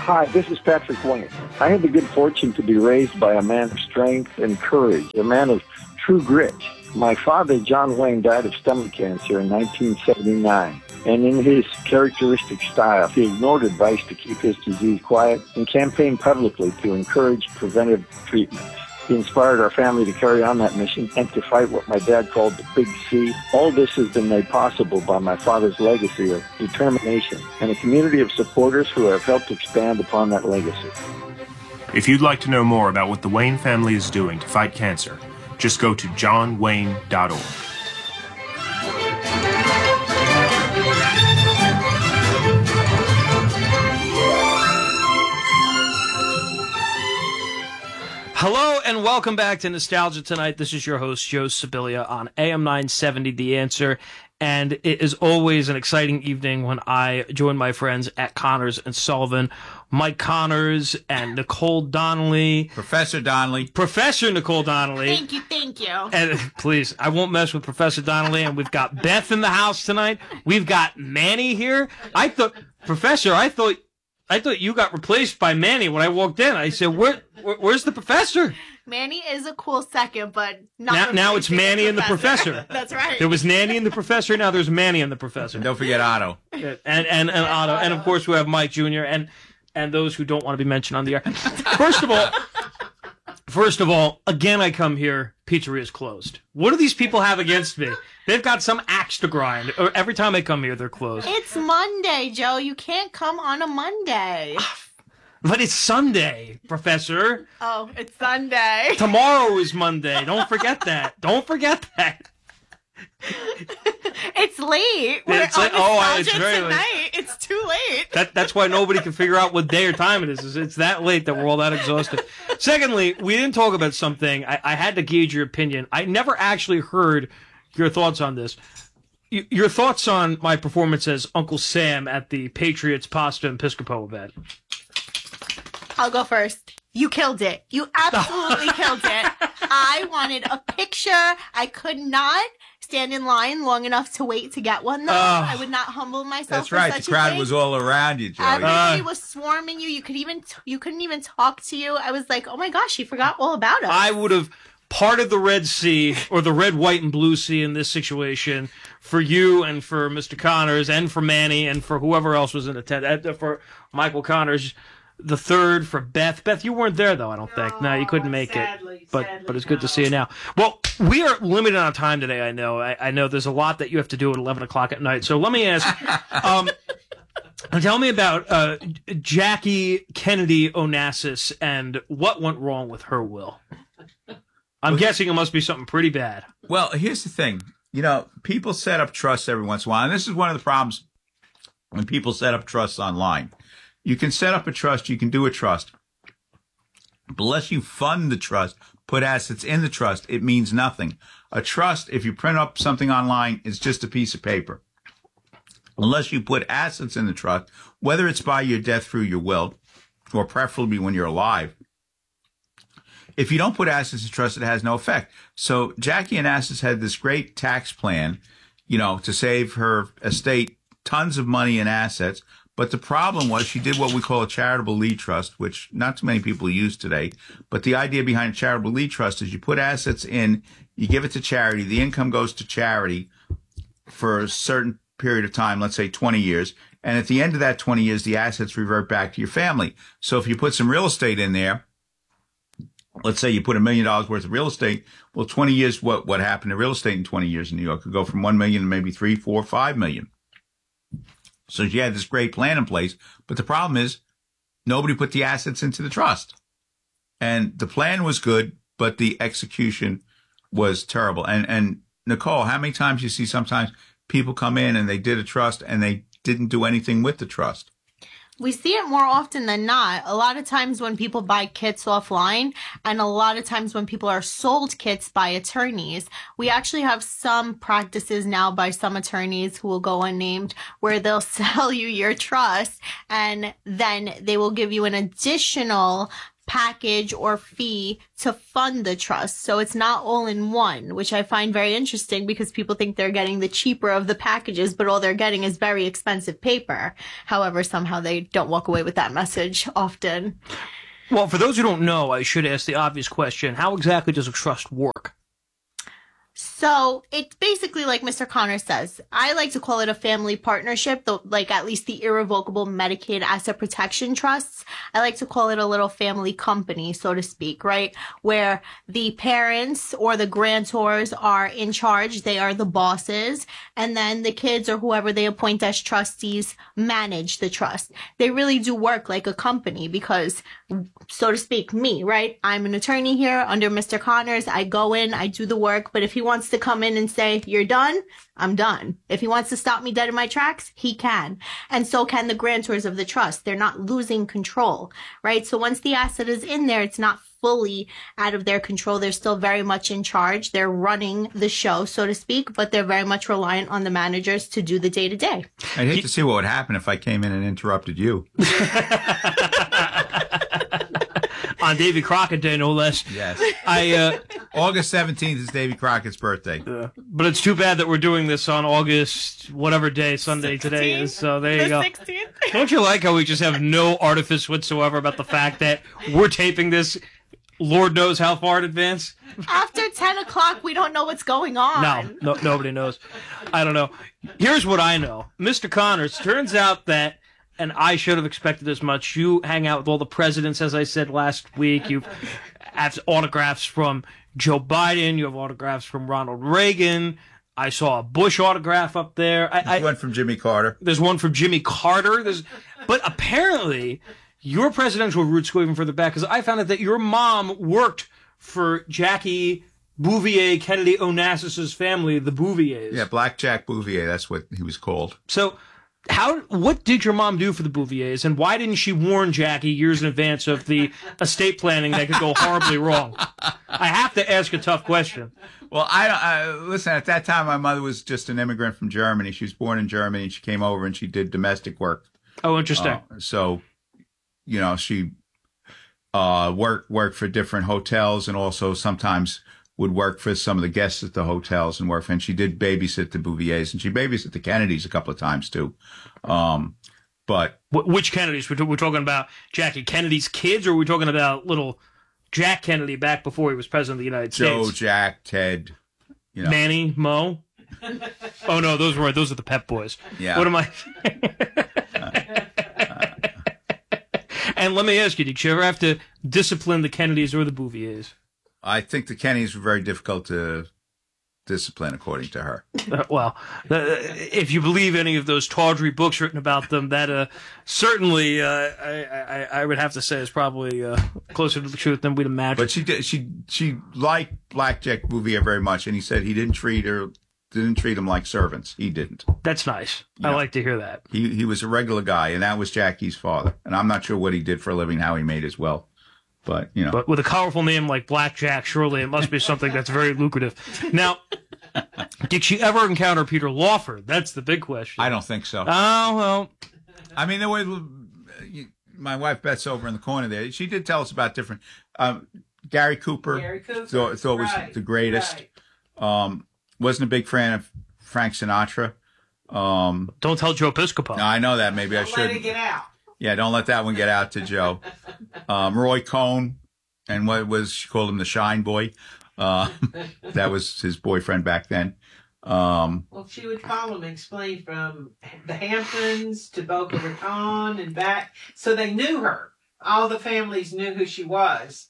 Hi, this is Patrick Wayne. I had the good fortune to be raised by a man of strength and courage, a man of true grit. My father, John Wayne, died of stomach cancer in 1979. And in his characteristic style, he ignored advice to keep his disease quiet and campaigned publicly to encourage preventive treatments. He inspired our family to carry on that mission and to fight what my dad called the Big C. All this has been made possible by my father's legacy of determination and a community of supporters who have helped expand upon that legacy. If you'd like to know more about what the Wayne family is doing to fight cancer, just go to johnwayne.org. Hello and welcome back to Nostalgia Tonight. This is your host, Joe Sibilia, on AM 970 The Answer. And it is always an exciting evening when I join my friends at Connors and Sullivan, Mike Connors and Nicole Donnelly. Professor Donnelly. Professor Nicole Donnelly. Thank you. And please, I won't mess with Professor Donnelly. And we've got Beth in the house tonight. We've got Manny here. Professor, I thought you got replaced by Manny when I walked in. I said, where's the professor? Manny is a cool second, but not now it's Manny and the professor. That's right. There was Nanny and the professor. Now there's Manny and the professor. And don't forget Otto. And Otto. And of course we have Mike Jr. and those who don't want to be mentioned on the air. First of all, again I come here, pizzeria's closed. What do these people have against me? They've got some axe to grind. Every time I come here, they're closed. It's Monday, Joe. You can't come on a Monday. But it's Sunday, Professor. Oh, it's Sunday. Tomorrow is Monday. Don't forget that. Don't forget that. It's late. It's very tonight. late. It's too late. That's why nobody can figure out what day or time it is. It's that late that we're all that exhausted. Secondly, we didn't talk about something. I had to gauge your opinion. I never actually heard your thoughts on this. Your thoughts on my performance as Uncle Sam at the Patriots Pasta and Piscopo event. I'll go first. You killed it. You absolutely killed it. I wanted a picture. I could not stand in line long enough to wait to get one, though. I would not humble myself. That's for right. Such The crowd a thing. was all around you, Joey. Everybody was swarming you. You couldn't even talk to you. I was like, oh my gosh, he forgot all about us. I would have parted the Red Sea, or the red, white, and blue sea in this situation for you and for Mr. Connors and for Manny and for whoever else was in attendance, for Michael Connors. The third for Beth. Beth, you weren't there, though, I don't think. No, you couldn't make it. But it's good to see you now. Well, we are limited on time today, I know. I know there's a lot that you have to do at 11 o'clock at night. So let me ask, tell me about Jackie Kennedy Onassis and what went wrong with her will. I'm guessing it must be something pretty bad. Well, here's the thing. You know, people set up trusts every once in a while. And this is one of the problems when people set up trusts online. You can set up a trust, you can do a trust. But unless you fund the trust, put assets in the trust, it means nothing. A trust, if you print up something online, is just a piece of paper. Unless you put assets in the trust, whether it's by your death through your will, or preferably when you're alive, if you don't put assets in trust, it has no effect. So Jackie Onassis had this great tax plan, to save her estate tons of money in assets. But the problem was she did what we call a charitable lead trust, which not too many people use today. But the idea behind a charitable lead trust is you put assets in, you give it to charity, the income goes to charity for a certain period of time, let's say 20 years. And at the end of that 20 years, the assets revert back to your family. So if you put some real estate in there, let's say you put $1 million worth of real estate, well, 20 years, what happened to real estate in 20 years in New York could go from 1 million to maybe 3, 4, 5 million. So she had this great plan in place, but the problem is nobody put the assets into the trust. And the plan was good, but the execution was terrible. And Nicole, how many times you see sometimes people come in and they did a trust and they didn't do anything with the trust? We see it more often than not. A lot of times when people buy kits offline, and a lot of times when people are sold kits by attorneys, we actually have some practices now by some attorneys who will go unnamed where they'll sell you your trust and then they will give you an additional package or fee to fund the trust. So it's not all in one, which I find very interesting because people think they're getting the cheaper of the packages, but all they're getting is very expensive paper. However, somehow they don't walk away with that message often. Well, for those who don't know, I should ask the obvious question. How exactly does a trust work? So it's basically like Mr. Connor says. I like to call it a family partnership, though, like at least the irrevocable Medicaid asset protection trusts. I like to call it a little family company, so to speak, right? Where the parents or the grantors are in charge. They are the bosses. And then the kids or whoever they appoint as trustees manage the trust. They really do work like a company because, so to speak, me, right? I'm an attorney here under Mr. Connors. I go in, I do the work, but if he wants to come in and say, you're done, I'm done. If he wants to stop me dead in my tracks, he can. And so can the grantors of the trust. They're not losing control, right? So once the asset is in there, it's not fully out of their control. They're still very much in charge. They're running the show, so to speak, but they're very much reliant on the managers to do the day-to-day. I'd hate to see what would happen if I came in and interrupted you. On Davy Crockett Day, no less. Yes. August 17th is Davy Crockett's birthday. But it's too bad that we're doing this on August, whatever day, Sunday 16th? Today is. So there you go. 16th? Don't you like how we just have no artifice whatsoever about the fact that we're taping this Lord knows how far in advance? After 10 o'clock, we don't know what's going on. No, nobody knows. I don't know. Here's what I know. Mr. Connors, turns out that, and I should have expected as much, you hang out with all the presidents, as I said last week. You have autographs from Joe Biden. You have autographs from Ronald Reagan. I saw a Bush autograph up there. There's one from Jimmy Carter. There's one from Jimmy Carter. But apparently, your presidential roots go even further back, because I found out that your mom worked for Jackie Bouvier Kennedy Onassis's family, the Bouviers. Yeah, Black Jack Bouvier, that's what he was called. So what did your mom do for the Bouviers, and why didn't she warn Jackie years in advance of the estate planning that could go horribly wrong? I have to ask a tough question. Well, listen, at that time, my mother was just an immigrant from Germany. She was born in Germany, and she came over and she did domestic work. Oh, interesting. So, she worked for different hotels, and also sometimes would work for some of the guests at the hotels and work. And she did babysit the Bouviers, and she babysit the Kennedys a couple of times too. But which Kennedys? We're talking about Jackie Kennedy's kids, or are we talking about little Jack Kennedy back before he was president of the United States? Joe, Jack, Ted, Manny, Mo. Oh no, those are the Pep Boys. Yeah. What am I? And let me ask you, did you ever have to discipline the Kennedys or the Bouviers? I think the Kennedys were very difficult to discipline, according to her. If you believe any of those tawdry books written about them, that certainly I would have to say is probably closer to the truth than we'd imagine. But she liked Black Jack Bouvier very much, and he said he didn't treat them like servants. He didn't. That's nice. I like to hear that. He was a regular guy, and that was Jackie's father. And I'm not sure what he did for a living, how he made his wealth. But with a colorful name like Black Jack, surely it must be something that's very lucrative. Now, did she ever encounter Peter Lawford? That's the big question. I don't think so. Oh, well. I mean, there was my wife Beth's over in the corner there. She did tell us about different. Gary Cooper. Thought was the greatest. Right. Wasn't a big fan of Frank Sinatra. Don't tell Joe Piscopo. No, I know that. Maybe I should. Let it get out. Yeah, don't let that one get out to Joe. Roy Cohn, and she called him the Shine Boy. That was his boyfriend back then. Well, she would follow him and explain from the Hamptons to Boca Raton and back. So they knew her. All the families knew who she was.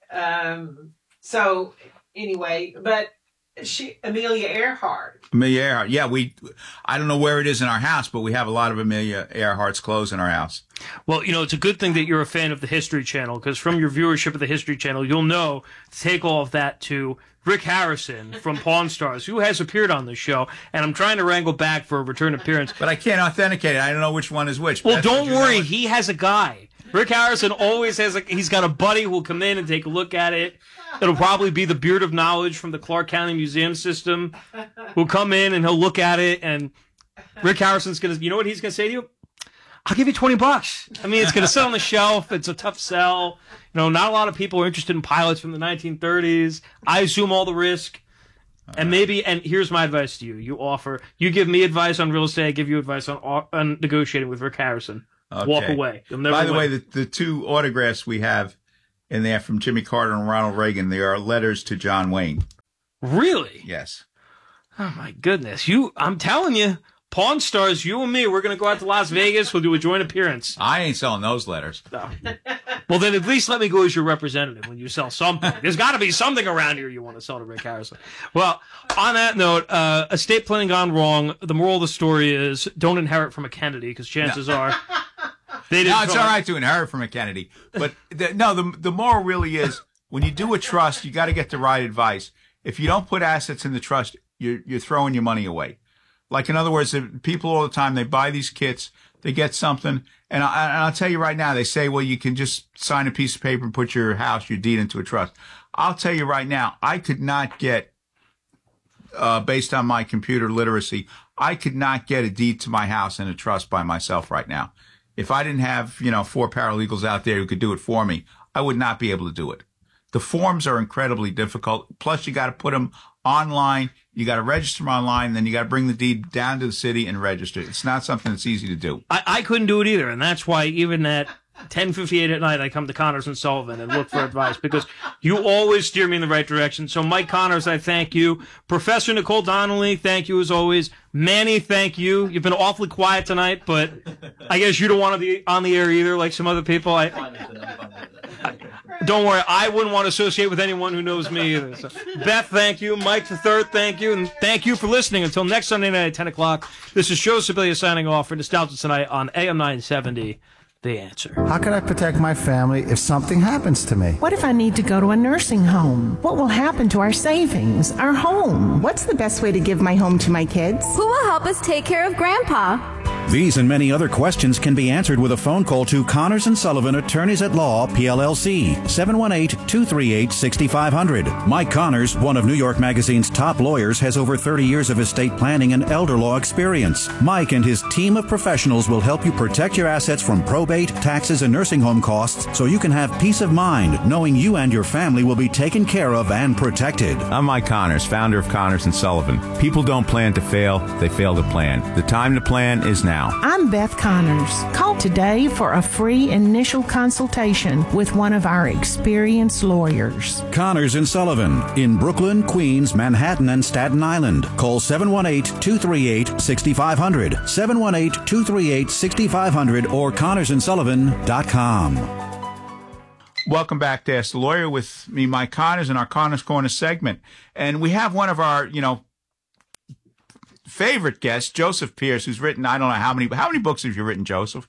So anyway, but Amelia Earhart. Yeah, I don't know where it is in our house, but we have a lot of Amelia Earhart's clothes in our house. Well, it's a good thing that you're a fan of the History Channel, because from your viewership of the History Channel, you'll know to take all of that to Rick Harrison from Pawn Stars, who has appeared on the show, and I'm trying to wrangle back for a return appearance. But I can't authenticate it. I don't know which one is which. Well, don't worry. He has a guy. Rick Harrison always he's got a buddy who will come in and take a look at it. It'll probably be the Beard of Knowledge from the Clark County Museum System who'll come in and he'll look at it, and Rick Harrison's going to, you know what he's going to say to you? I'll give you $20. I mean, it's going to sit on the shelf. It's a tough sell. Not a lot of people are interested in pilots from the 1930s. I assume all the risk. And here's my advice to you. You give me advice on real estate. I give you advice on negotiating with Rick Harrison. Okay. Walk away. You'll never By the win. way, the two autographs we have in there from Jimmy Carter and Ronald Reagan, they are letters to John Wayne. Really? Yes. Oh, my goodness. I'm telling you, Pawn Stars, you and me, we're going to go out to Las Vegas. We'll do a joint appearance. I ain't selling those letters. No. Well, then at least let me go as your representative when you sell something. There's got to be something around here you want to sell to Rick Harrison. Well, on that note, estate planning gone wrong. The moral of the story is don't inherit from a Kennedy because chances are they didn't. No, it's all right to inherit from a Kennedy. But the moral really is when you do a trust, you got to get the right advice. If you don't put assets in the trust, you're throwing your money away. Like, in other words, people all the time, they buy these kits, they get something, and I'll tell you right now, they say, well, you can just sign a piece of paper and put your deed into a trust. I'll tell you right now, I could not get, based on my computer literacy, I could not get a deed to my house in a trust by myself right now. If I didn't have, 4 paralegals out there who could do it for me, I would not be able to do it. The forms are incredibly difficult. Plus, you got to put them online. You got to register them online. Then you got to bring the deed down to the city and register it. It's not something that's easy to do. I couldn't do it either, and that's why even at 10:58 at night, I come to Connors and Sullivan and look for advice because you always steer me in the right direction. So, Mike Connors, I thank you. Professor Nicole Donnelly, thank you as always. Manny, thank you. You've been awfully quiet tonight, but I guess you don't want to be on the air either, like some other people. Don't worry, I wouldn't want to associate with anyone who knows me either. So, Beth, thank you. Mike III, thank you. And thank you for listening. Until next Sunday night at 10 o'clock, this is Joe Sibilia signing off for Nostalgia Tonight on AM 970. The Answer. How can I protect my family if something happens to me? What if I need to go to a nursing home? What will happen to our savings, our home? What's the best way to give my home to my kids? Who will help us take care of Grandpa? These and many other questions can be answered with a phone call to Connors & Sullivan, Attorneys at Law, PLLC, 718-238-6500. Mike Connors, one of New York Magazine's top lawyers, has over 30 years of estate planning and elder law experience. Mike and his team of professionals will help you protect your assets from probate, taxes, and nursing home costs so you can have peace of mind knowing you and your family will be taken care of and protected. I'm Mike Connors, founder of Connors & Sullivan. People don't plan to fail, they fail to plan. The time to plan is now. I'm Beth Connors. Call today for a free initial consultation with one of our experienced lawyers. Connors & Sullivan in Brooklyn, Queens, Manhattan, and Staten Island. Call 718-238-6500, 718-238-6500, or ConnorsandSullivan.com. Welcome back to Ask the Lawyer with me, Mike Connors, in our Connors Corner segment. And we have one of our, favorite guest, Joseph Pierce, who's written, I don't know how many books have you written, Joseph?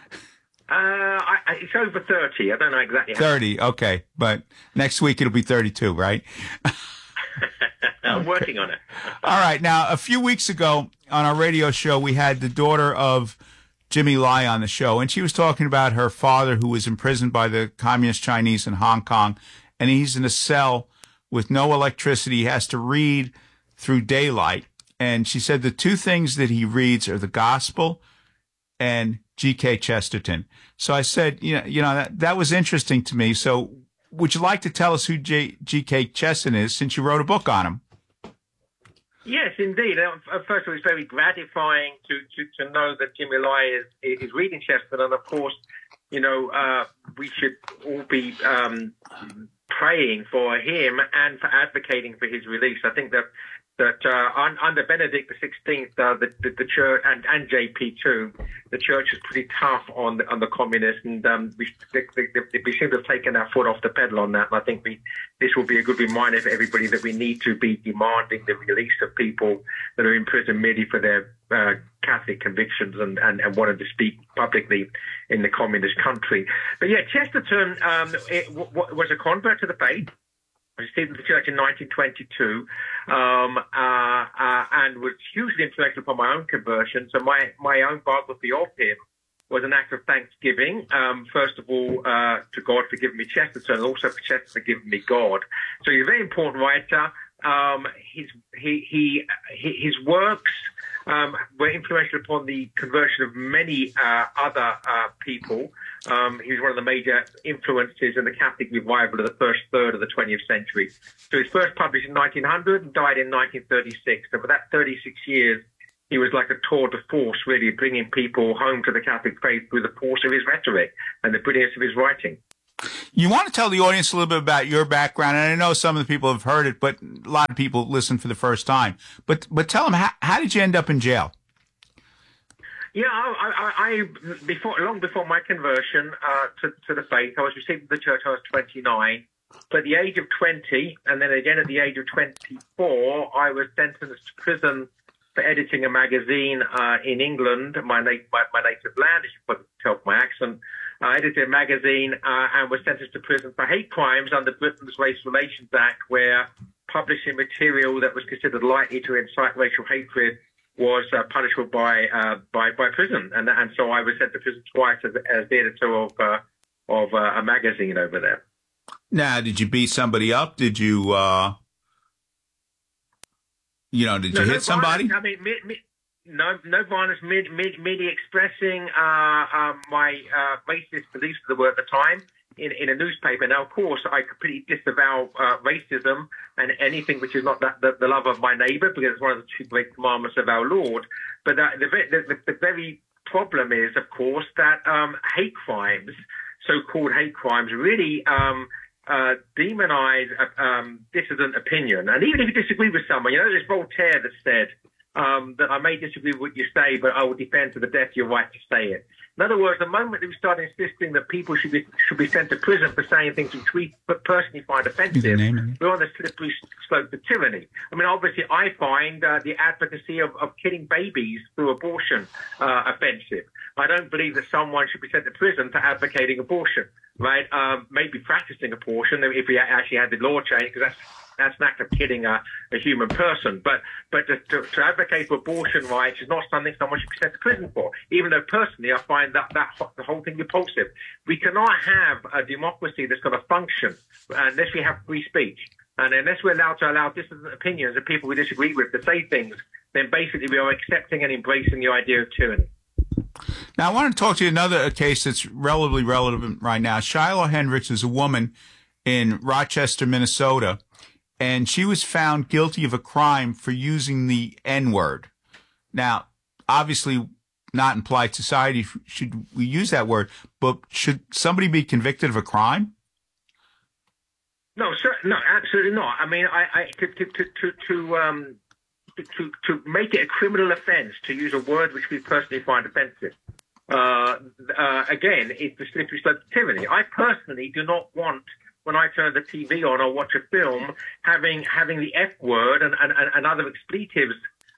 It's over 30. I don't know exactly. 30, okay. But next week it'll be 32, right? I'm working on it. All right. Now, a few weeks ago on our radio show, we had the daughter of Jimmy Lai on the show, and she was talking about her father who was imprisoned by the Communist Chinese in Hong Kong, and he's in a cell with no electricity. He has to read through daylight. And she said the two things that he reads are the gospel and G.K. Chesterton. So I said, that was interesting to me. So would you like to tell us who G.K. Chesterton is, since you wrote a book on him? Yes, indeed. First of all, it's very gratifying to know that Jimmy Lai is reading Chesterton. And of course, we should all be praying for him and for advocating for his release. I think that under Benedict XVI, the church and JP too, the church is pretty tough on the communists, and we seem to have taken our foot off the pedal on that. And I think this will be a good reminder for everybody that we need to be demanding the release of people that are in prison merely for their Catholic convictions and wanted to speak publicly in the communist country. But yeah, Chesterton was a convert to the faith. I received the church in 1922 and was hugely influential upon my own conversion. So my own biography of him was an act of thanksgiving, first of all, to God for giving me Chesterton, and also for Chesterton for giving me God. So he's a very important writer, his works were influential upon the conversion of many other people. He was one of the major influences in the Catholic revival of the first third of the 20th century. So he was first published in 1900 and died in 1936. So for that 36 years, he was like a tour de force, really, bringing people home to the Catholic faith through the force of his rhetoric and the brilliance of his writing. You want to tell the audience a little bit about your background, and I know some of the people have heard it, but a lot of people listen for the first time. But tell them, how did you end up in jail? Yeah, I long before my conversion to the faith, I was received in the church. I was 29. But at the age of 20, and then again at the age of 24, I was sentenced to prison for editing a magazine in England, my native land, as you probably tell from my accent. I edited a magazine and was sentenced to prison for hate crimes under Britain's Race Relations Act, where publishing material that was considered likely to incite racial hatred was punishable by prison. And so I was sent to prison twice as the editor of a magazine over there. Now, did you beat somebody up? Did you, did you hit somebody? Violence. I mean, no violence. Merely expressing my racist beliefs that were at the time in a newspaper. Now, of course, I completely disavow racism and anything which is not the love of my neighbour, because it's one of the two great commandments of our Lord. But the very problem is, of course, that hate crimes, so-called hate crimes, really demonize dissident opinion. And even if you disagree with someone, there's Voltaire that said that I may disagree with what you say, but I will defend to the death your right to say it. In other words, the moment that we start insisting that people should be sent to prison for saying things which we personally find offensive, we're on the slippery slope to tyranny. I mean, obviously, I find the advocacy of killing babies through abortion offensive. I don't believe that someone should be sent to prison for advocating abortion, right? Maybe practicing abortion if we actually had the law change, because that's an act of killing a human person. But to advocate for abortion rights is not something someone should be sent to prison for, even though personally I find that the whole thing repulsive. We cannot have a democracy that's going to function unless we have free speech. And unless we're allowed to allow dissident opinions of people we disagree with to say things, then basically we are accepting and embracing the idea of tyranny. Now, I want to talk to you another case that's relatively relevant right now. Shiloh Hendricks is a woman in Rochester, Minnesota, and she was found guilty of a crime for using the N-word. Now, obviously, not in polite society should we use that word, but should somebody be convicted of a crime? No, sir, no, absolutely not. I mean, to make it a criminal offence to use a word which we personally find offensive, again, it's the slippery slope to tyranny. I personally do not want, when I turn the TV on or watch a film, having the F word and other expletives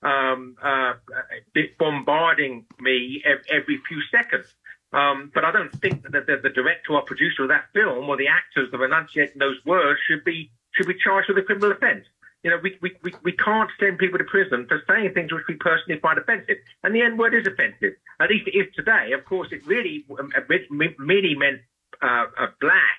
bombarding me every few seconds. But I don't think that the director or producer of that film or the actors that are enunciating those words should be charged with a criminal offence. We can't send people to prison for saying things which we personally find offensive. And the N-word is offensive. At least it is today. Of course, it really merely meant black.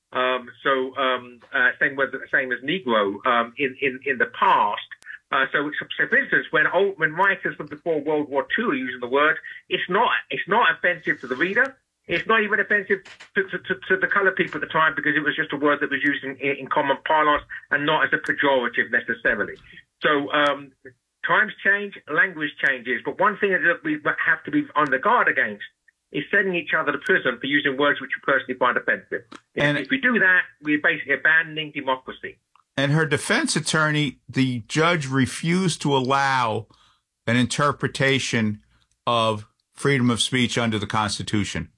Same as Negro in the past. So for instance, when writers from before World War II are using the word, it's not offensive to the reader. It's not even offensive to the colored people at the time, because it was just a word that was used in common parlance and not as a pejorative necessarily. So times change, language changes. But one thing that we have to be on the guard against is sending each other to prison for using words which we personally find offensive. And if we do that, we're basically abandoning democracy. And her defense attorney, the judge refused to allow an interpretation of freedom of speech under the Constitution.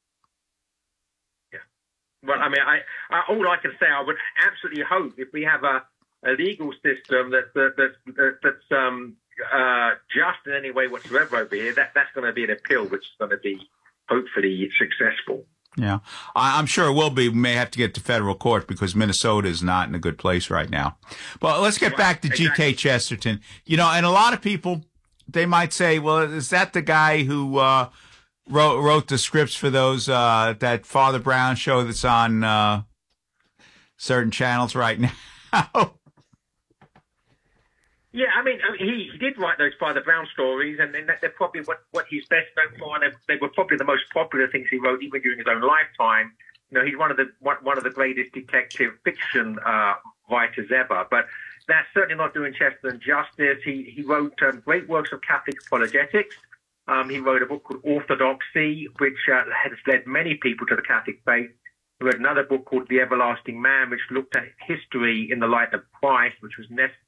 Well, I mean, all I can say, I would absolutely hope if we have a legal system that's just in any way whatsoever over here, that's going to be an appeal which is going to be hopefully successful. Yeah, I'm sure it will be. We may have to get to federal court because Minnesota is not in a good place right now. But let's get back to G.K. Chesterton. And a lot of people, they might say, well, is that the guy who wrote the scripts for those that Father Brown show that's on certain channels right now? Yeah, I mean, he did write those Father Brown stories, and they're probably what he's best known for, and they were probably the most popular things he wrote even during his own lifetime. You know, he's one of the greatest detective fiction writers ever. But that's certainly not doing Chesterton justice. He wrote great works of Catholic apologetics. He wrote a book called Orthodoxy, which has led many people to the Catholic faith. He wrote another book called The Everlasting Man, which looked at history in the light of Christ, which was